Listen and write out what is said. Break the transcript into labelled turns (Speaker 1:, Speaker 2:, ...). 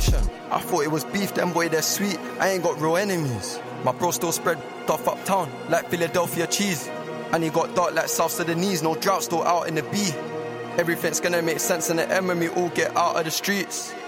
Speaker 1: connection. I thought it was beef, them boy, they're sweet. I ain't got real enemies. My bro still spread stuff uptown, like Philadelphia cheese. And he got dark like South Sudanese, no drought, still out in the B. Everything's gonna make sense in the end when we all get out of the streets.